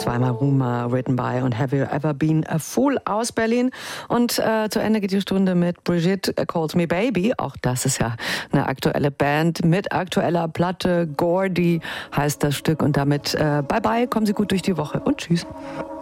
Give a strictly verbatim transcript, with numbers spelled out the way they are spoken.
zweimal Rumour, Written by und Have You Ever Been a Fool aus Berlin. Und äh, zu Ende geht die Stunde mit Brigitte Calls Me Baby. Auch das ist ja eine aktuelle Band mit aktueller Platte. Gordy heißt das Stück. Und damit äh, bye bye, kommen Sie gut durch die Woche und tschüss.